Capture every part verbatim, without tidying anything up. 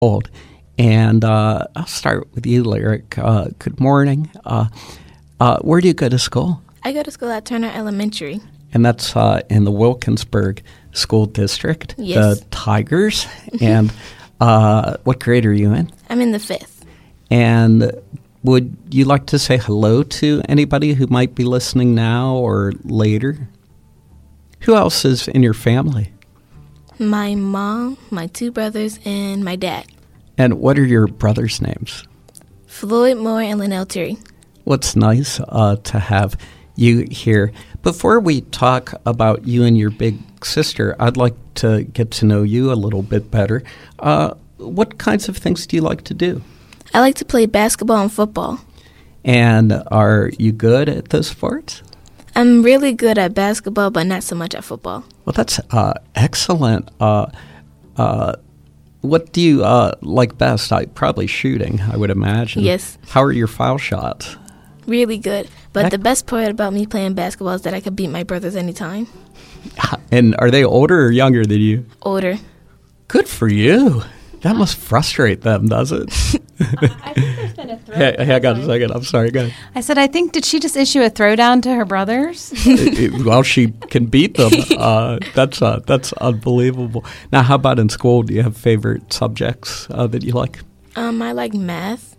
old. And uh, I'll start with you, Lyric. Uh, good morning. Uh, uh, where do you go to school? I go to school at Turner Elementary. And that's uh, in the Wilkinsburg School District, yes. The Tigers. And uh, what grade are you in? I'm in the fifth. And would you like to say hello to anybody who might be listening now or later? Who else is in your family? My mom, my two brothers, and my dad. And what are your brothers' names? Floyd Moore and Linnell Terry. What's nice uh, to have you here. Before we talk about you and your big sister, I'd like to get to know you a little bit better. Uh, what kinds of things do you like to do? I like to play basketball and football. And are you good at those sports? I'm really good at basketball, but not so much at football. Well, that's uh, excellent. Uh, uh, what do you uh, like best? I, probably shooting, I would imagine. Yes. How are your foul shots? Really good. But Heck. The best part about me playing basketball is that I could beat my brothers anytime. And are they older or younger than you? Older. Good for you. That must frustrate them, does it? I think there's been a throw. Hey, hang on a second. I'm sorry. Go ahead. I said, I think, did she just issue a throwdown to her brothers? It- it- well, she can beat them. Uh, that's uh, that's unbelievable. Now, how about in school? Do you have favorite subjects uh, that you like? Um, I like math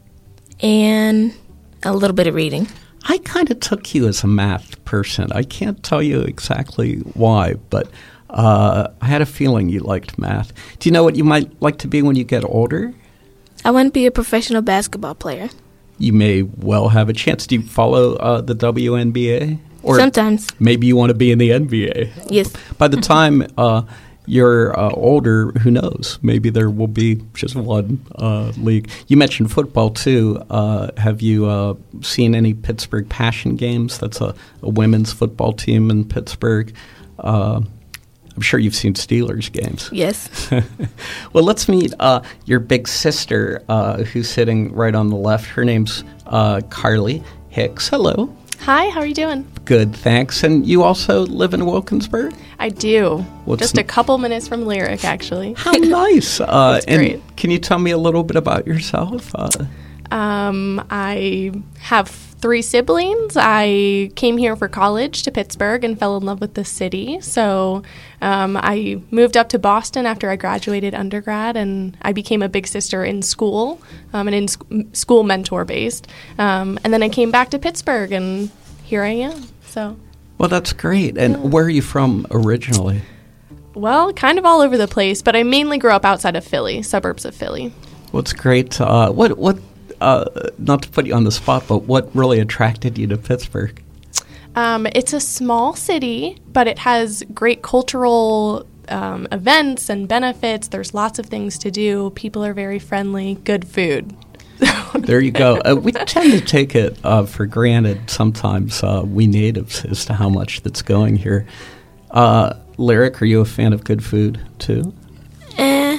and a little bit of reading. I kind of took you as a math person. I can't tell you exactly why, but uh, I had a feeling you liked math. Do you know what you might like to be when you get older? I want to be a professional basketball player. You may well have a chance. Do you follow uh, the W N B A? Or Sometimes. maybe you want to be in the N B A. Yes. By the time uh, you're uh, older, who knows? Maybe there will be just one uh, league. You mentioned football, too. Uh, have you uh, seen any Pittsburgh Passion games? That's a, a women's football team in Pittsburgh. Uh, I'm sure you've seen Steelers games. Yes. Well, let's meet uh, your big sister, uh, who's sitting right on the left. Her name's uh, Carly Hicks. Hello. Hi, how are you doing? Good, thanks. And you also live in Wilkinsburg? I do. What's Just a n- couple minutes from Lyric, actually. How nice. Uh, That's and great. Can you tell me a little bit about yourself? Uh, Um, I have three siblings. I came here for college to Pittsburgh and fell in love with the city. So um, I moved up to Boston after I graduated undergrad, and I became a big sister in school um, and in sc- school mentor based. Um, and then I came back to Pittsburgh, and here I am. So. well, that's great. And Yeah. where are you from originally? Well, kind of all over the place, but I mainly grew up outside of Philly, suburbs of Philly. What's great? Uh, what, what, uh, not to put you on the spot, but what really attracted you to Pittsburgh? Um, it's a small city, but it has great cultural um, events and benefits. There's lots of things to do. People are very friendly, good food. There you go. Uh, we tend to take it uh, for granted sometimes, uh, we natives, as to how much that's going here. Uh, Lyric, are you a fan of good food, too? Eh.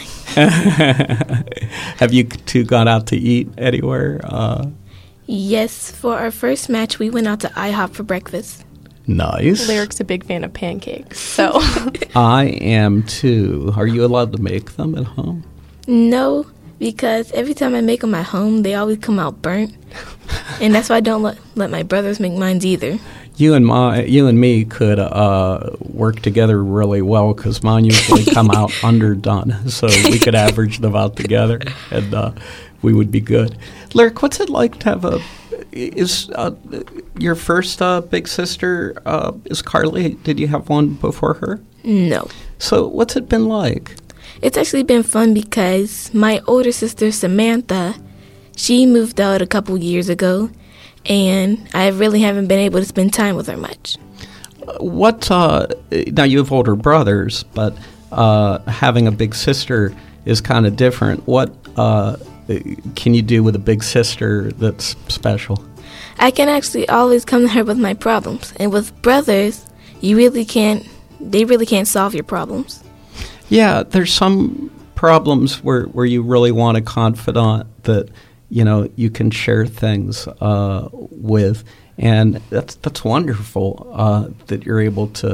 Have you two gone out to eat anywhere? Uh, Yes, for our first match, we went out to IHOP for breakfast. nice. Lyric's a big fan of pancakes, so I am, too. Are you allowed to make them at home? No, because every time I make them at home, they always come out burnt. And that's why I don't let, let my brothers make mine either. You and my, you and me could uh, work together really well because mine usually come out underdone, so we could average them out together, and uh, we would be good. Lyric, what's it like to have a? Is uh, your first uh, big sister uh, is Carly? Did you have one before her? No. So what's it been like? It's actually been fun because my older sister, Samantha, she moved out a couple years ago, and I really haven't been able to spend time with her much. What, uh, now you have older brothers, but uh, having a big sister is kind of different. What uh, can you do with a big sister that's special? I can actually always come to her with my problems. And with brothers, you really can't, they really can't solve your problems. Yeah, there's some problems where, where you really want a confidant that, you know, you can share things uh, with. And that's that's wonderful uh, that you're able to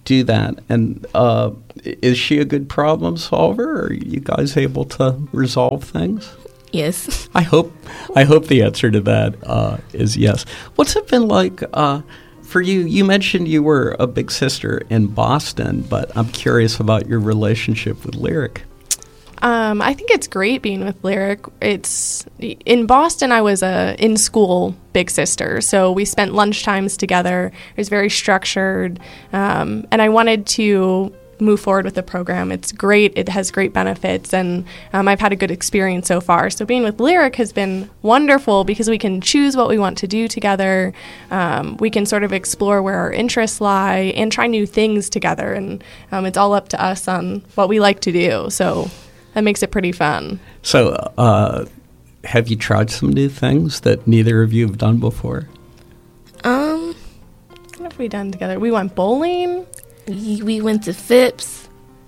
do that. And uh, is she a good problem solver? Are you guys able to resolve things? Yes. I hope I hope the answer to that uh, is yes. What's it been like uh, for you? You mentioned you were a big sister in Boston, but I'm curious about your relationship with Lyric. Um, I think it's great being with Lyric. It's in Boston. I was a in school big sister, so we spent lunch times together. It was very structured, um, and I wanted to move forward with the program. It's great. It has great benefits, and um, I've had a good experience so far. So being with Lyric has been wonderful because we can choose what we want to do together. Um, we can sort of explore where our interests lie and try new things together, and um, it's all up to us on what we like to do. So that makes it pretty fun. So uh, have you tried some new things that neither of you have done before? Um, What have we done together? We went bowling. we we went to Phipps.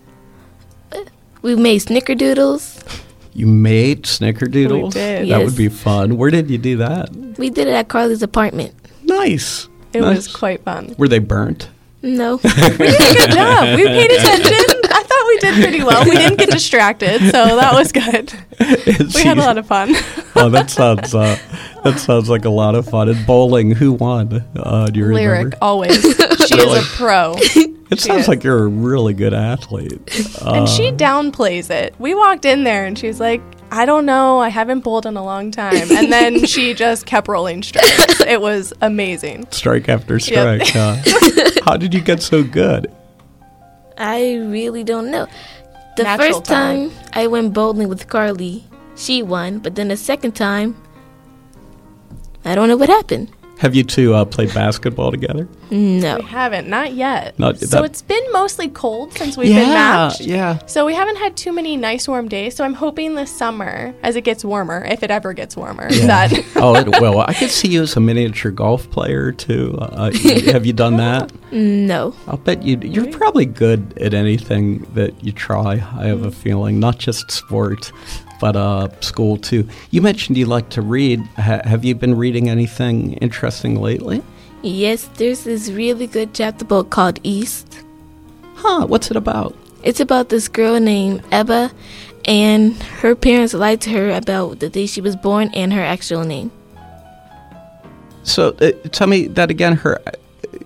We made snickerdoodles. You made snickerdoodles? We did. That Yes. would be fun. Where did you do that? We did it at Carly's apartment. Nice. It Nice. was quite fun. Were they burnt? No. Good job. We paid attention. I thought we did pretty well. We didn't get distracted, so that was good. We had a lot of fun. Oh, that sounds uh, that sounds like a lot of fun. And bowling, who won? Uh, do you Lyric, remember? always. She Really? is a pro. It She sounds is. like you're a really good athlete. Uh, And she downplays it. We walked in there and she's like, I don't know. I haven't bowled in a long time. And then she just kept rolling strikes. It was amazing. strike after Yep. strike. Huh? How did you get so good? I really don't know. The Natural first time I went bowling with Carly, she won. But then the second time, I don't know what happened. Have you two uh, played basketball together? No. We haven't, not yet. Not- so that- it's been mostly cold since we've been matched. yeah. So we haven't had too many nice warm days. So I'm hoping this summer, as it gets warmer, if it ever gets warmer, that Oh, it, well, I could see you as a miniature golf player too. Uh, you- have you done that? No. I'll bet you you're probably good at anything that you try. I have a feeling, not just sports, but uh, school too. You mentioned you like to read. Ha- have you been reading anything interesting lately? Yes, there's this really good chapter book called East. Huh? What's it about? It's about this girl named Ebba, and her parents lied to her about the day she was born and her actual name. So uh, tell me that again. Her, uh,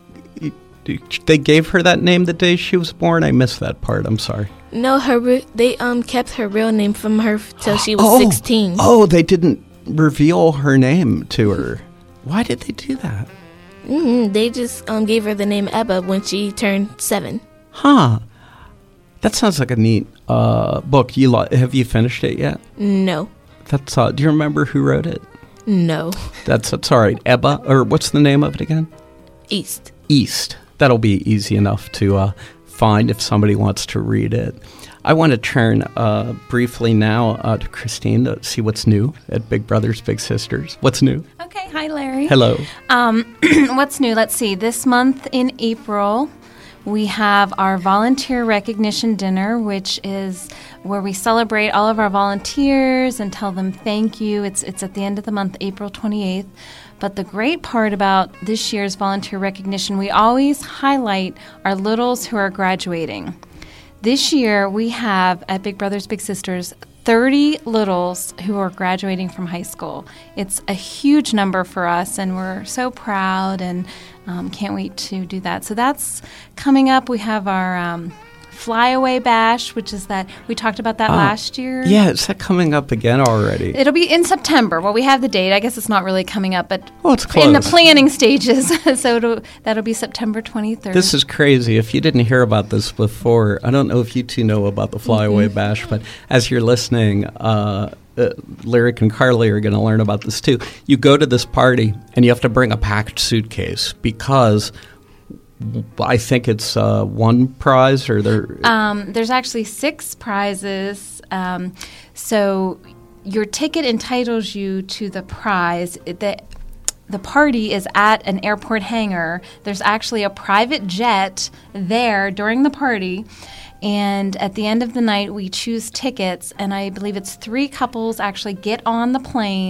they gave her that name the day she was born. I missed that part. I'm sorry. No, her re- they um kept her real name from her f- till she was Oh. sixteen. Oh, they didn't reveal her name to her. Why did they do that? Mm-hmm. They just um gave her the name Ebba when she turned seven. Huh. That sounds like a neat uh, book. You li- have you finished it yet? No, That's. Uh, do you remember who wrote it? no, That's. That's all right. Ebba, or what's the name of it again? East. East. That'll be easy enough to uh, find if somebody wants to read it. I want to turn uh, briefly now uh, to Christine to see what's new at Big Brothers Big Sisters. What's new? Okay, hi Larry. Hello. Um, what's new? Let's see. This month in April, we have our volunteer recognition dinner, which is where we celebrate all of our volunteers and tell them thank you. It's it's at the end of the month, April twenty-eighth. But the great part about this year's volunteer recognition, we always highlight our littles who are graduating. This year, we have at Big Brothers Big Sisters thirty littles who are graduating from high school. It's a huge number for us, and we're so proud and um, can't wait to do that. So that's coming up. We have our um, Flyaway Bash, which is that we talked about that Ah, last year. Yeah, is that coming up again already? It'll be in September. Well, we have the date. I guess it's not really coming up, but Oh, it's in the close. planning stages. so it'll, that'll be September twenty-third. This is crazy. If you didn't hear about this before, I don't know if you two know about the Flyaway Mm-hmm. Bash, but as you're listening, uh, uh, Lyric and Carly are going to learn about this too. You go to this party and you have to bring a packed suitcase because I think it's uh, one prize or there. Um, there's actually six prizes. Um, so your ticket entitles you to the prize. It- The, the party is at an airport hangar. There's actually a private jet there during the party. And at the end of the night, we choose tickets. And I believe it's three couples actually get on the plane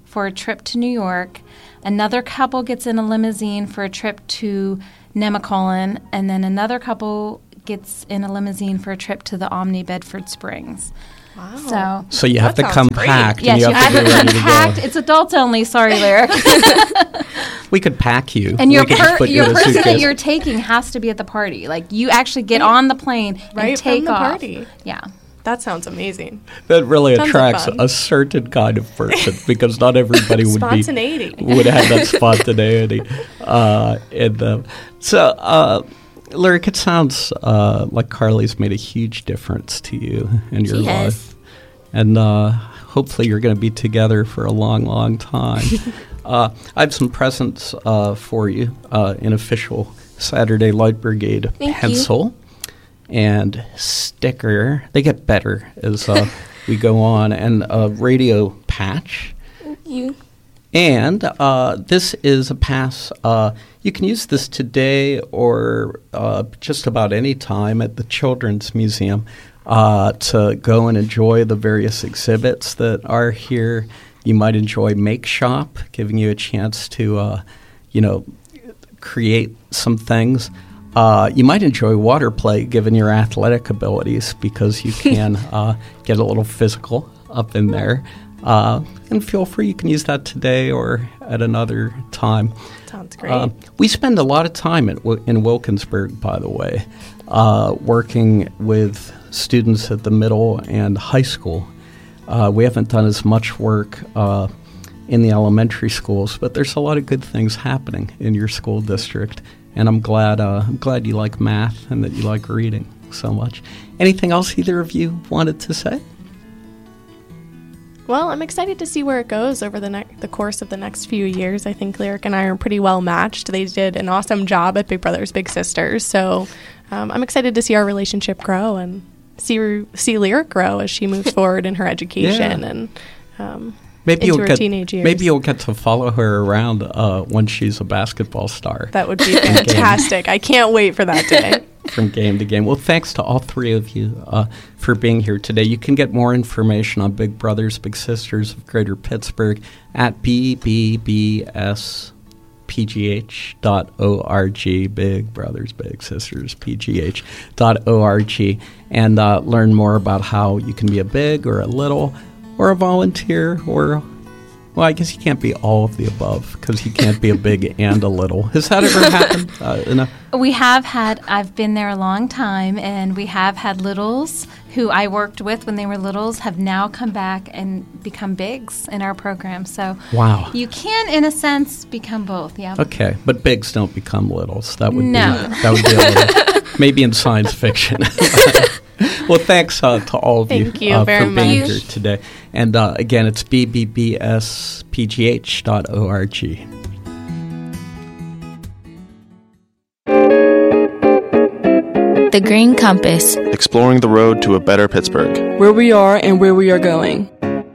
for a trip to New York. Another couple gets in a limousine for a trip to Nemacolin, and then another couple gets in a limousine for a trip to the Omni Bedford Springs. Wow. So, So you have That to come sounds great. packed. yes, and you you have to to be come ready to packed. go. It's adults only. Sorry, Lyric. We could pack you. And your we could just per- put you your in a person that suitcase. you're taking has to be at the party. Like, you actually get on the plane Right and from take the off. party. Yeah. That sounds amazing. That really Tons of attracts fun. a certain kind of person because not everybody would be Spontaneity. would have that spontaneity. Uh, and uh, so, uh, Lyric, it sounds uh, like Carly's made a huge difference to you in your She life, has. and uh, hopefully you're going to be together for a long, long time. uh, I have some presents uh, for you, uh, an official Saturday Light Brigade Thank you. pencil. And sticker. They get better as uh, we go on. And a radio patch. You. And uh, this is a pass. Uh, you can use this today or uh, just about any time at the Children's Museum uh, to go and enjoy the various exhibits that are here. You might enjoy Make Shop, giving you a chance to, uh, you know, create some things. Uh, you might enjoy water play, given your athletic abilities, because you can uh, get a little physical up in there. Uh, and feel free, you can use that today or at another time. Sounds great. Uh, we spend a lot of time at, Wi- in Wilkinsburg, by the way, uh, working with students at the middle and high school. Uh, we haven't done as much work uh, in the elementary schools, but there's a lot of good things happening in your school district. And I'm glad uh, I'm glad you like math and that you like reading so much. Anything else either of you wanted to say? Well, I'm excited to see where it goes over the ne- the course of the next few years. I think Lyric and I are pretty well matched. They did an awesome job at Big Brothers Big Sisters, so um, I'm excited to see our relationship grow and see see Lyric grow as she moves forward in her education Yeah. and um, Maybe into you'll her get teenage years. maybe you'll get to follow her around uh, when she's a basketball star. That would be fantastic. I can't wait for that day. From game to game. Well, thanks to all three of you uh, for being here today. You can get more information on Big Brothers Big Sisters of Greater Pittsburgh at b b b s p g h dot org, Big Brothers Big Sisters p g h dot org, and uh, learn more about how you can be a big or a little or a volunteer or, well, I guess you can't be all of the above because you can't be a big and a little. Has that ever happened? Uh, in a We have had, I've been there a long time, and we have had littles who I worked with when they were littles have now come back and become bigs in our program. So Wow. you can, in a sense, become both. Yeah. Okay, but bigs don't become littles. That would No. be that would be a little, maybe in science fiction. Well, thanks uh, to all of you, Thank you uh, very for being much. here today. And uh, again, it's b b b s p g h dot org. The Green Compass. Exploring the road to a better Pittsburgh. Where we are and where we are going.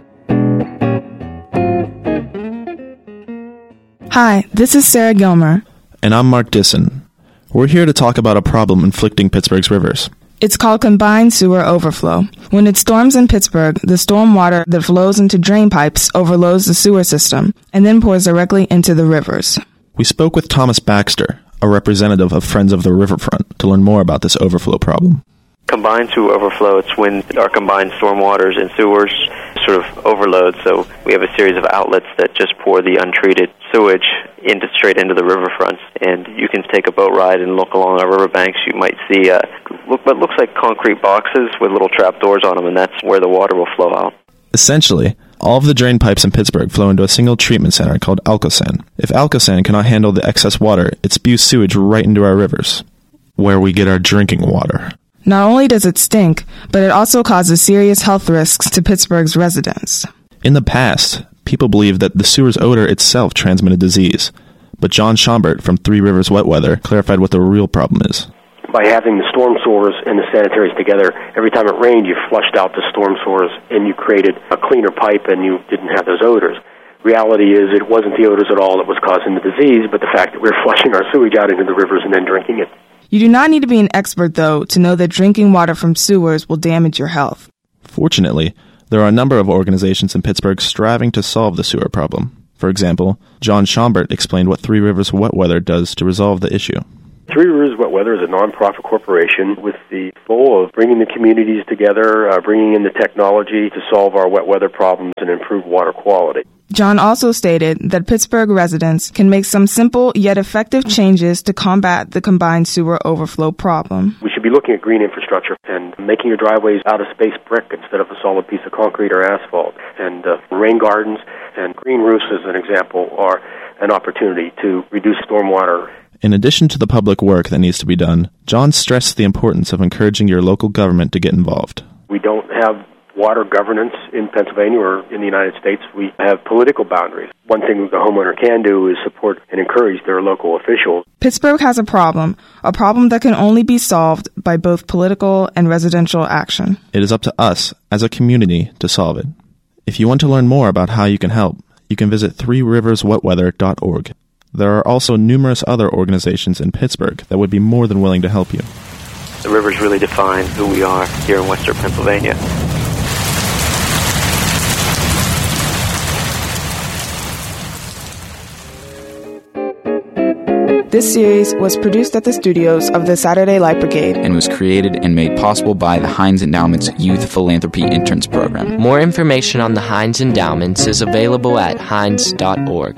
Hi, this is Sarah Gilmer. And I'm Mark Disson. We're here to talk about a problem inflicting Pittsburgh's rivers. It's called combined sewer overflow. When it storms in Pittsburgh, the storm water that flows into drain pipes overloads the sewer system and then pours directly into the rivers. We spoke with Thomas Baxter, a representative of Friends of the Riverfront, to learn more about this overflow problem. Combined sewer overflow, it's when our combined stormwaters and sewers sort of overload. So we have a series of outlets that just pour the untreated sewage into straight into the riverfronts. And you can take a boat ride and look along our riverbanks. You might see uh, look, what looks like concrete boxes with little trap doors on them, and that's where the water will flow out. Essentially, all of the drain pipes in Pittsburgh flow into a single treatment center called Alcosan. If Alcosan cannot handle the excess water, it spews sewage right into our rivers, where we get our drinking water. Not only does it stink, but it also causes serious health risks to Pittsburgh's residents. In the past, people believed that the sewer's odor itself transmitted disease, but John Schambert from Three Rivers Wet Weather clarified what the real problem is. By having the storm sewers and the sanitaries together, every time it rained, you flushed out the storm sewers and you created a cleaner pipe and you didn't have those odors. Reality is it wasn't the odors at all that was causing the disease, but the fact that we were flushing our sewage out into the rivers and then drinking it. You do not need to be an expert, though, to know that drinking water from sewers will damage your health. Fortunately, There are a number of organizations in Pittsburgh striving to solve the sewer problem. For example, John Schaumbert explained what Three Rivers Wet Weather does to resolve the issue. Three Rivers Wet Weather is a nonprofit corporation with the goal of bringing the communities together, uh, bringing in the technology to solve our wet weather problems and improve water quality. John also stated that Pittsburgh residents can make some simple yet effective changes to combat the combined sewer overflow problem. We should be looking at green infrastructure and making your driveways out of space brick instead of a solid piece of concrete or asphalt. And uh, rain gardens and green roofs, as an example, are an opportunity to reduce stormwater. In addition to the public work that needs to be done, John stressed the importance of encouraging your local government to get involved. We don't have water governance in Pennsylvania or in the United States. We have political boundaries. One thing the homeowner can do is support and encourage their local officials. Pittsburgh has a problem, a problem that can only be solved by both political and residential action. It is up to us, as a community, to solve it. If you want to learn more about how you can help, you can visit three rivers wet weather dot org. There are also numerous other organizations in Pittsburgh that would be more than willing to help you. The rivers really define who we are here in Western Pennsylvania. This series was produced at the studios of the Saturday Light Brigade and was created and made possible by the Heinz Endowment's Youth Philanthropy Interns Program. More information on the Heinz Endowments is available at heinz dot org.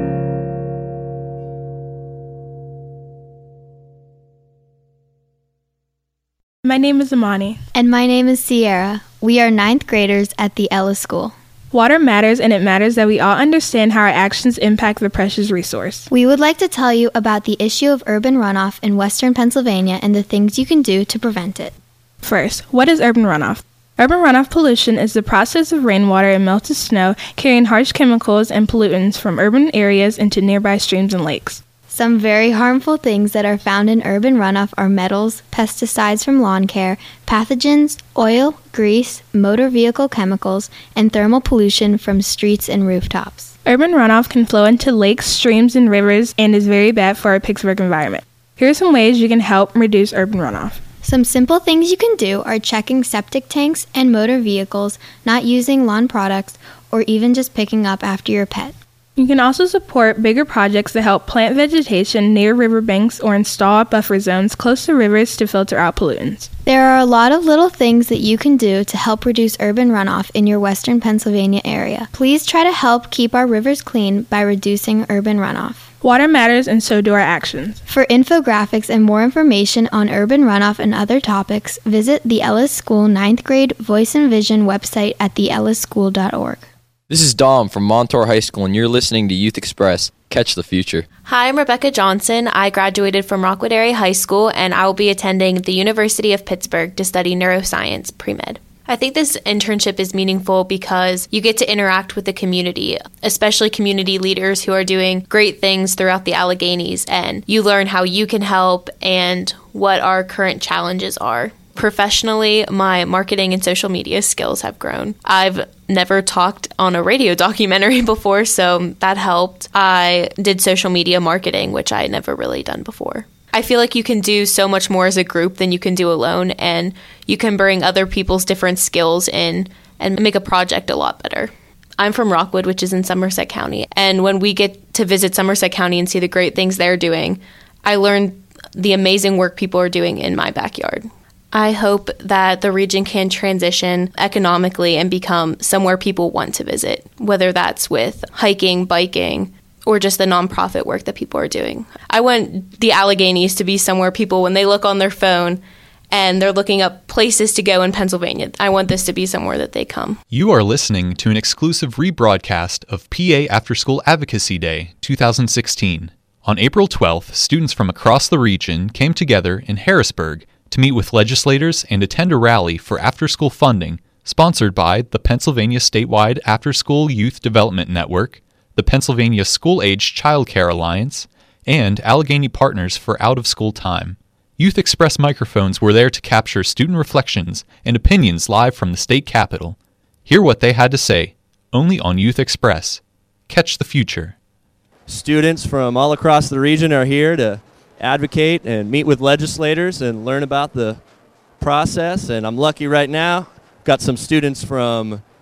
My name is Amani. And my name is Sierra. We are ninth graders at the Ellis School. Water matters, and it matters that we all understand how our actions impact the precious resource. We would like to tell you about the issue of urban runoff in Western Pennsylvania and the things you can do to prevent it. First, what is urban runoff? Urban runoff pollution is the process of rainwater and melted snow carrying harsh chemicals and pollutants from urban areas into nearby streams and lakes. Some very harmful things that are found in urban runoff are metals, pesticides from lawn care, pathogens, oil, grease, motor vehicle chemicals, and thermal pollution from streets and rooftops. Urban runoff can flow into lakes, streams, and rivers and is very bad for our Pittsburgh environment. Here are some ways you can help reduce urban runoff. Some simple things you can do are checking septic tanks and motor vehicles, not using lawn products, or even just picking up after your pet. You can also support bigger projects that help plant vegetation near riverbanks or install buffer zones close to rivers to filter out pollutants. There are a lot of little things that you can do to help reduce urban runoff in your Western Pennsylvania area. Please try to help keep our rivers clean by reducing urban runoff. Water matters, and so do our actions. For infographics and more information on urban runoff and other topics, visit the Ellis School ninth grade Voice and Vision website at the ellis school dot org. This is Dom from Montour High School, and you're listening to Youth Express. Catch the future. Hi, I'm Rebecca Johnson. I graduated from Rockwood Area High School, and I will be attending the University of Pittsburgh to study neuroscience pre-med. I think this internship is meaningful because you get to interact with the community, especially community leaders who are doing great things throughout the Alleghenies, and you learn how you can help and what our current challenges are. Professionally, my marketing and social media skills have grown. I've never talked on a radio documentary before, so that helped. I did social media marketing, which I had never really done before. I feel like you can do so much more as a group than you can do alone, and you can bring other people's different skills in and make a project a lot better. I'm from Rockwood, which is in Somerset County, and when we get to visit Somerset County and see the great things they're doing, I learned the amazing work people are doing in my backyard. I hope that the region can transition economically and become somewhere people want to visit, whether that's with hiking, biking, or just the nonprofit work that people are doing. I want the Alleghenies to be somewhere people, when they look on their phone and they're looking up places to go in Pennsylvania, I want this to be somewhere that they come. You are listening to an exclusive rebroadcast of P A After School Advocacy Day two thousand sixteen. On April twelfth, students from across the region came together in Harrisburg to meet with legislators and attend a rally for after-school funding sponsored by the Pennsylvania Statewide After-School Youth Development Network, the Pennsylvania School-Age Child Care Alliance, and Allegheny Partners for Out-of-School Time. Youth Express microphones were there to capture student reflections and opinions live from the state capitol. Hear what they had to say, only on Youth Express. Catch the future. Students from all across the region are here to advocate and meet with legislators and learn about the process, and I'm lucky right now. Got some students from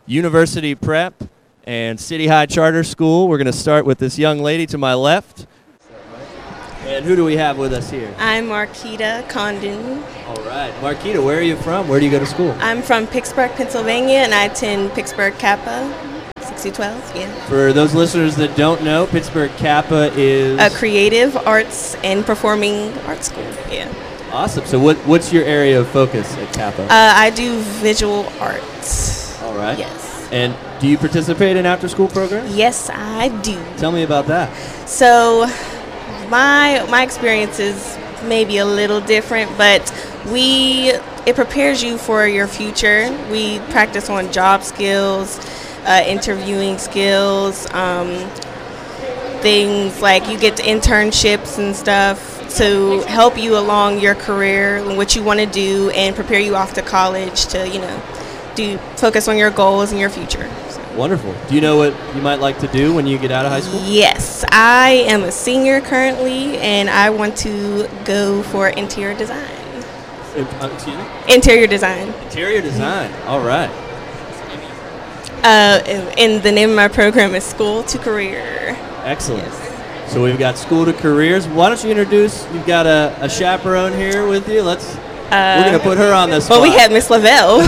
University Prep and City High Charter School. We're going to start with this young lady to my left. And who do we have with us here? I'm Marquita Condon. All right. Marquita, where are you from? Where do you go to school? I'm from Pittsburgh, Pennsylvania, and I attend Pittsburgh Kappa sixty twelve. Yeah. For those listeners that don't know, Pittsburgh Kappa is a creative arts and performing arts school. Yeah. Awesome. So what what's your area of focus at Kappa? Uh, I do visual arts. All right. Yes. And do you participate in after-school programs? Yes, I do. Tell me about that. So my my experience is maybe a little different, but we it prepares you for your future. We practice on job skills, uh, interviewing skills, um, things like you get internships and stuff to help you along your career and what you want to do and prepare you off to college to, you know, do focus on your goals and your future. So. Wonderful. Do you know what you might like to do when you get out of high school? Yes, I am a senior currently, and I want to go for interior design. Uh, excuse me? Interior design. Interior design. All right. Uh, and the name of my program is School to Career. Excellent. Yes. So we've got School to Careers. Why don't you introduce? You've got a, a chaperone here with you. Let's. Uh, we're gonna put her on this. Well, we have Miss Lavelle.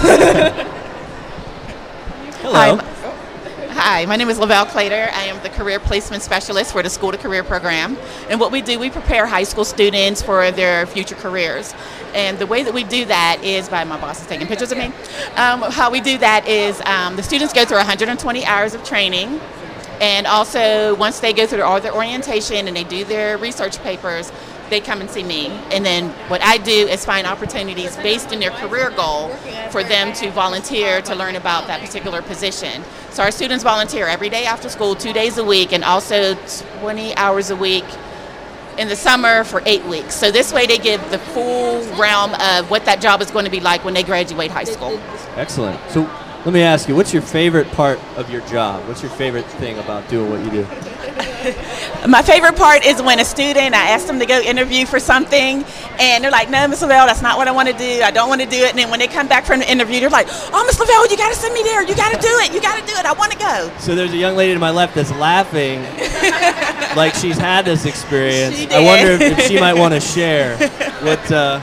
Hello. Hi. Hi, my name is Lavelle Clater. I am the Career Placement Specialist for the School to Career program. And what we do, we prepare high school students for their future careers. And the way that we do that is by, my boss is taking pictures of me. Um, how we do that is um, the students go through one hundred twenty hours of training. And also, once they go through all their orientation and they do their research papers, they come and see me. And then what I do is find opportunities based in their career goal for them to volunteer to learn about that particular position. So our students volunteer every day after school, two days a week, and also twenty hours a week in the summer for eight weeks. So this way they give the full realm of what that job is going to be like when they graduate high school. Excellent. So let me ask you, what's your favorite part of your job? What's your favorite thing about doing what you do? My favorite part is when a student, I ask them to go interview for something, and they're like, no, Miss Lavelle, that's not what I want to do. I don't want to do it. And then when they come back from the interview, they're like, oh, Miss Lavelle, you got to send me there. You got to do it. You got to do it. I want to go. So there's a young lady to my left that's laughing like she's had this experience. She did. I wonder if, if she might want to share what... Uh,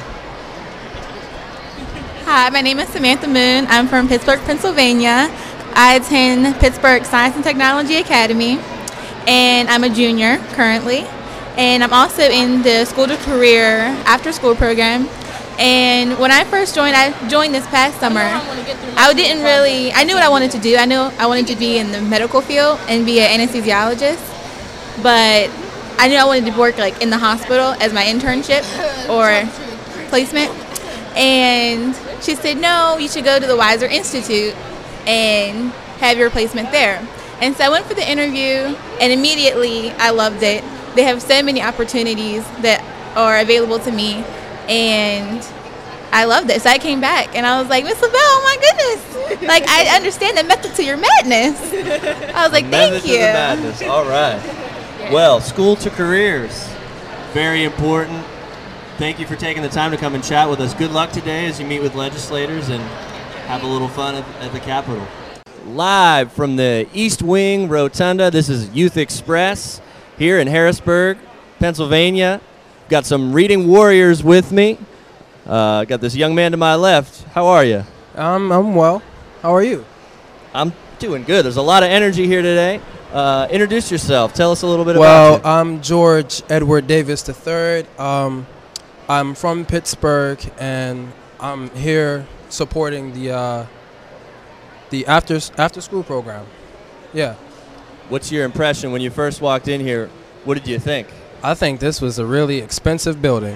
Hi, my name is Samantha Moon. I'm from Pittsburgh, Pennsylvania. I attend Pittsburgh Science and Technology Academy, and I'm a junior currently. And I'm also in the School to Career after school program. And when I first joined, I joined this past summer. I didn't really, I knew what I wanted to do. I knew I wanted to be in the medical field and be an anesthesiologist. But I knew I wanted to work like in the hospital as my internship or placement. And she said, no, you should go to the Weiser Institute and have your placement there. And so I went for the interview, and immediately I loved it. They have so many opportunities that are available to me, and I loved it. So I came back, and I was like, Miss Lavelle, oh my goodness. Like, I understand the method to your madness. I was like, method thank you. To the madness. All right. Well, School to Careers, very important. Thank you for taking the time to come and chat with us. Good luck today as you meet with legislators and have a little fun at, at the Capitol. Live from the East Wing Rotunda, this is Youth Express here in Harrisburg, Pennsylvania. Got some reading warriors with me. Uh, got this young man to my left. How are you? Um, I'm well. How are you? I'm doing good. There's a lot of energy here today. Uh, introduce yourself. Tell us a little bit well, about you. Well, I'm George Edward Davis the third. Um, I'm from Pittsburgh, and I'm here supporting the uh, the after after school program. Yeah. What's your impression when you first walked in here? What did you think? I think this was a really expensive building.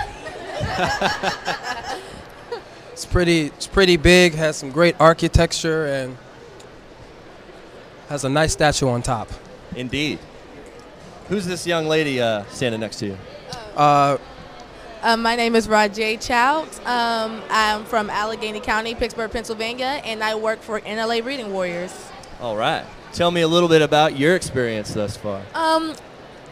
It's pretty it's pretty big, has some great architecture, and has a nice statue on top. Indeed. Who's this young lady uh, standing next to you? Uh, Um, my name is Rajay Chout. Um, I'm from Allegheny County, Pittsburgh, Pennsylvania, and I work for N L A Reading Warriors. All right. Tell me a little bit about your experience thus far. Um,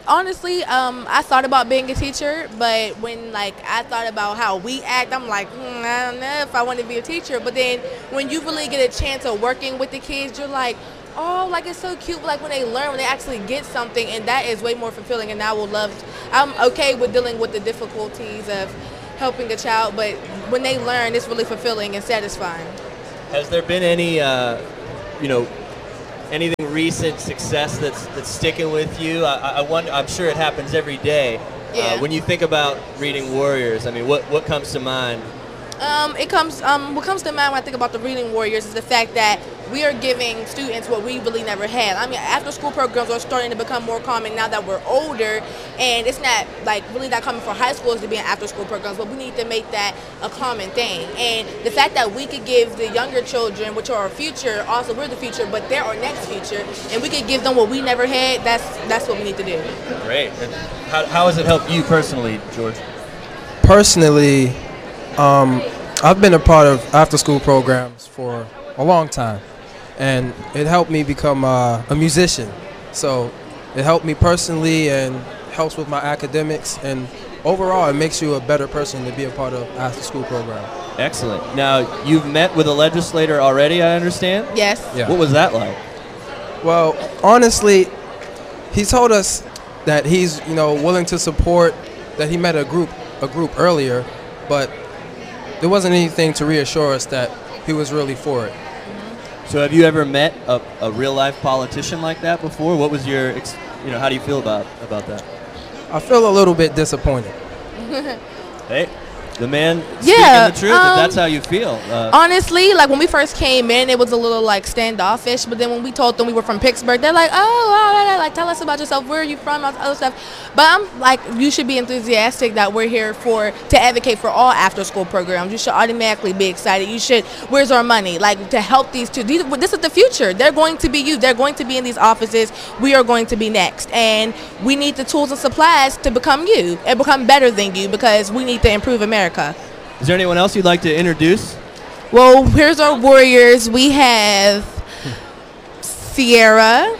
honestly, um, I thought about being a teacher, but when like I thought about how we act, I'm like, mm, I don't know if I want to be a teacher. But then when you really get a chance of working with the kids, you're like, oh, like it's so cute. Like when they learn, when they actually get something, and that is way more fulfilling. And I will love. I'm okay with dealing with the difficulties of helping a child, but when they learn, it's really fulfilling and satisfying. Has there been any, uh, you know, anything recent success that's that's sticking with you? I, I wonder. I'm sure it happens every day. Yeah. Uh, when you think about Reading Warriors, I mean, what what comes to mind? Um, it comes. Um, what comes to mind when I think about the Reading Warriors is the fact that we are giving students what we really never had. I mean, after-school programs are starting to become more common now that we're older, and it's not like really that common for high schools to be in after-school programs, but we need to make that a common thing. And the fact that we could give the younger children, which are our future, also we're the future, but they're our next future, and we could give them what we never had. That's that's what we need to do. Great. And how how has it helped you personally, George? Personally, um, I've been a part of after-school programs for a long time, and it helped me become uh, a musician. So it helped me personally and helps with my academics, and overall it makes you a better person to be a part of after-school program. Excellent. Now, you've met with a legislator already, I understand? Yes. Yeah. What was that like? Well, honestly, he told us that he's, you know, willing to support, that he met a group a group earlier, but there wasn't anything to reassure us that he was really for it. So have you ever met a, a real-life politician like that before? What was your, ex- you know, how do you feel about, about that? I feel a little bit disappointed. Hey, the man Yeah, speaking the truth, um, if that's how you feel. Uh, Honestly, like when we first came in, it was a little like standoffish. But then when we told them we were from Pittsburgh, they're like, "Oh, wow, like tell us about yourself. Where are you from?" All this other stuff. But I'm like, you should be enthusiastic that we're here for to advocate for all after-school programs. You should automatically be excited. You should. Where's our money? Like to help these two. These, this is the future. They're going to be you. They're going to be in these offices. We are going to be next, and we need the tools and supplies to become you and become better than you because we need to improve America. Is there anyone else you'd like to introduce? Well, here's our warriors. We have Sierra.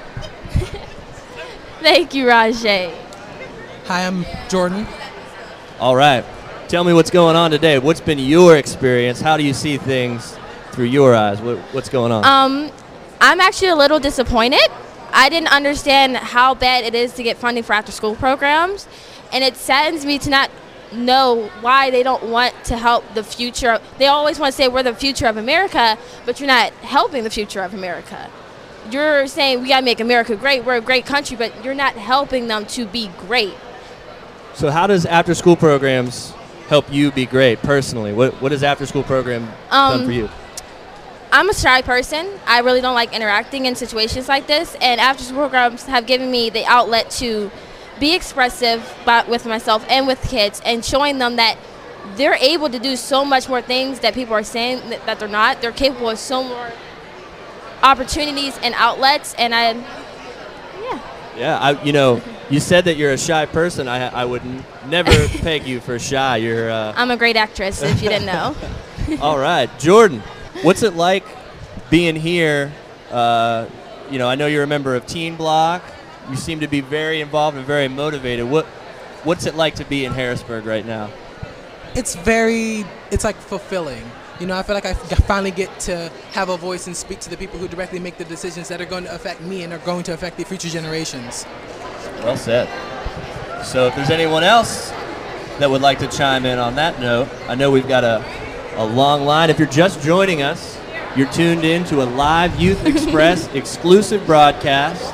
Thank you, Rajay. Hi, I'm Jordan. All right. Tell me what's going on today. What's been your experience? How do you see things through your eyes? What, what's going on? Um, I'm actually a little disappointed. I didn't understand how bad it is to get funding for after-school programs, and it saddens me to not know why they don't want to help the future. They always want to say we're the future of America, but you're not helping the future of America. You're saying we got to make America great. We're a great country, but you're not helping them to be great. So how does after-school programs help you be great personally? What What does after-school program Um, done for you? I'm a shy person. I really don't like interacting in situations like this, and after-school programs have given me the outlet to be expressive by, with myself and with kids, and showing them that they're able to do so much more things that people are saying that, that they're not. They're capable of so more opportunities and outlets, and I, yeah. Yeah, I, you know, you said that you're a shy person. I, I would n- never peg you for shy. You're. Uh, I'm a great actress, if you didn't know. All right, Jordan, what's it like being here? Uh, you know, I know you're a member of Teen Block. You seem to be very involved and very motivated. What, what's it like to be in Harrisburg right now? It's very, it's like fulfilling. You know, I feel like I f- finally get to have a voice and speak to the people who directly make the decisions that are going to affect me and are going to affect the future generations. Well said. So if there's anyone else that would like to chime in on that note, I know we've got a, a long line. If you're just joining us, you're tuned in to a live Youth Express exclusive broadcast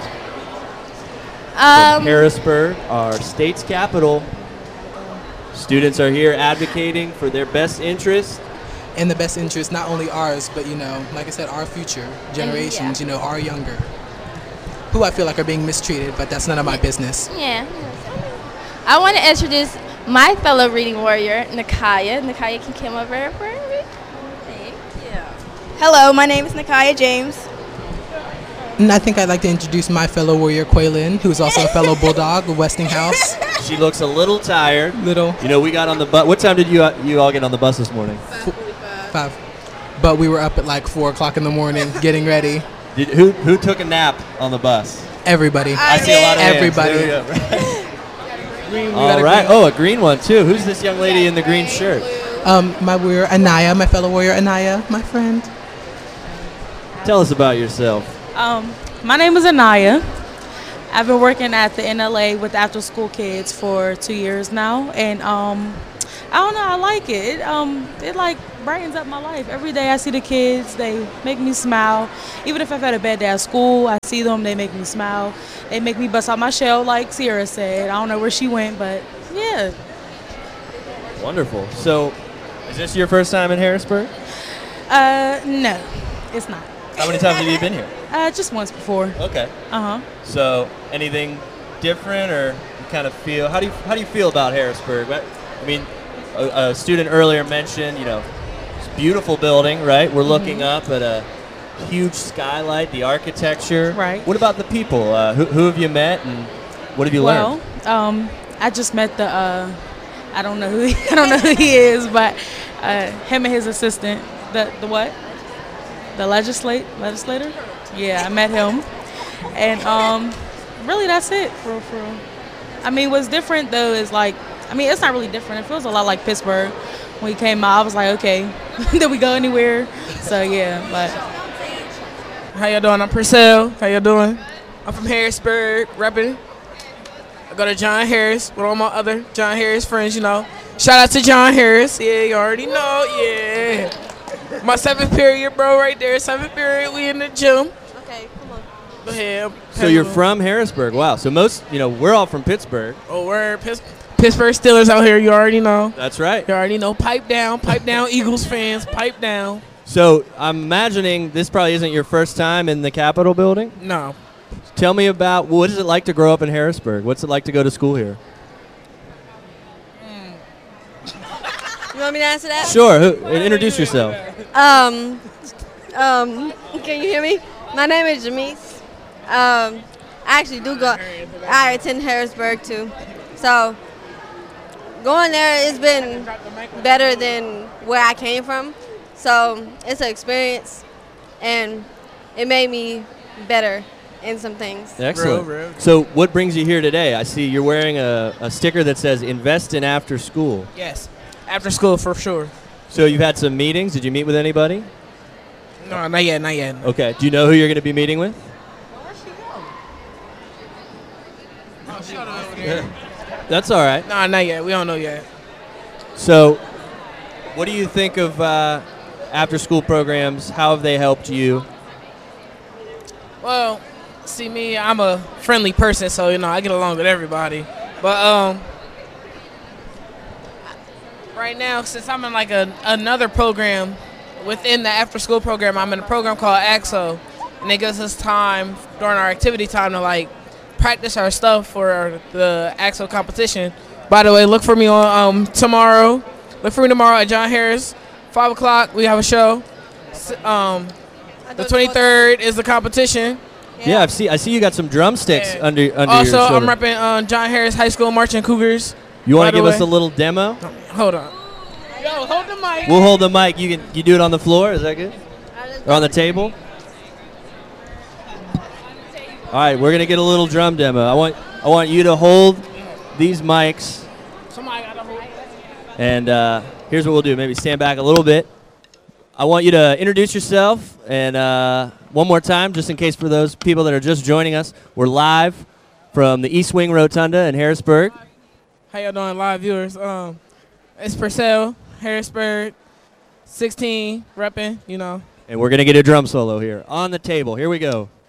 Um, from Harrisburg, our state's capital. Students are here advocating for their best interest. And the best interest, not only ours, but, you know, like I said, our future generations, you know, our younger, who I feel like are being mistreated, but that's none of my business. Yeah. I want to introduce my fellow reading warrior, Nakaya. Nakaya can come over for me. Thank you. Hello, my name is Nakaya James. And I think I'd like to introduce my fellow warrior, Quaylin, who is also a fellow Bulldog of Westinghouse. She looks a little tired. Little. You know, we got on the bus. What time did you uh, you all get on the bus this morning? Five. But we were up at like four o'clock in the morning getting ready. Did, who who took a nap on the bus? Everybody. I see a lot of hands. Everybody. There we go. Green, we got All a right. green. Oh, a green one too. Who's this young lady in the green shirt? Um, my warrior Anaya, my fellow warrior Anaya, my friend. Tell us about yourself. Um, my name is Anaya. I've been working at the N L A with after school kids for two years now, and um, I don't know, I like it. It um, it like brightens up my life. Every day I see the kids, they make me smile. Even if I've had a bad day at school, I see them, they make me smile. They make me bust out my shell, like Sierra said. I don't know where she went, but yeah. Wonderful. So, is this your first time in Harrisburg? Uh, no, it's not. How many times have you been here? Uh, just once before. Okay. Uh huh. So, anything different, or you kind of feel? How do you how do you feel about Harrisburg? What- I mean, a, a student earlier mentioned, you know, it's a beautiful building, right? We're looking Mhm. up at a huge skylight, the architecture. Right. What about the people? Uh, who, who have you met, and what have you well, learned? um, I just met the. Uh, I don't know who he, I don't know who he is, but uh, him and his assistant. The the what? The legislate legislator. Yeah, I met him, and um, really that's it. For real, for real. I mean, what's different though is like, I mean, it's not really different. It feels a lot like Pittsburgh. When we came out, I was like, okay, did we go anywhere? So yeah, but. How y'all doing? I'm Purcell. How y'all doing? I'm from Harrisburg, repping. I go to John Harris with all my other John Harris friends, you know. Shout out to John Harris. Yeah, you already know. Yeah. My seventh period, bro, right there. Seventh period, we in the gym. Okay, come on. Go ahead. So you're from Harrisburg. Wow. So most, you know, we're all from Pittsburgh. Oh, we're Pitts- Pittsburgh Steelers out here. You already know. That's right. You already know. Pipe down. Pipe down, Eagles fans. Pipe down. So I'm imagining this probably isn't your first time in the Capitol building? No. Tell me about, what is it like to grow up in Harrisburg? What's it like to go to school here? You want me to answer that? Sure. Who, introduce yourself. Um, um, can you hear me? My name is Jamise. Um, I actually do go, I attend Harrisburg too. So, going there, it's been better than where I came from. So, it's an experience, and it made me better in some things. Excellent. Real, real. So what brings you here today? I see you're wearing a, a sticker that says invest in after school. Yes. After school, for sure. So you've had some meetings. Did you meet with anybody? No, not yet, not yet. Okay. Do you know who you're going to be meeting with? That's all right. No, not yet. We don't know yet. So what do you think of uh, after school programs? How have they helped you? Well, see me, I'm a friendly person, so you know I get along with everybody. But um, right now, since I'm in like a, another program within the after-school program, I'm in a program called A X O, and it gives us time during our activity time to like practice our stuff for our, the A X O competition. By the way, look for me on um, tomorrow. Look for me tomorrow at John Harris, five o'clock. We have a show. S- Um, the twenty-third is the competition. Yeah, I've see. I see you got some drumsticks Yeah. under under Also, your shoulder. I'm repping uh, John Harris High School Marching Cougars. You want by to the give way. us a little demo? Hold on. Yo, hold the mic. We'll hold the mic. You can you do it on the floor. Is that good? Or on the table? All right, we're gonna get a little drum demo. I want I want you to hold these mics, Somebody gotta hold. and uh, here's what we'll do. Maybe stand back a little bit. I want you to introduce yourself, and uh, one more time, just in case for those people that are just joining us, we're live from the East Wing Rotunda in Harrisburg. How y'all doing, live viewers? Um, it's Purcell, Harrisburg, sixteen, repping, you know. And we're gonna get a drum solo here on the table. Here we go.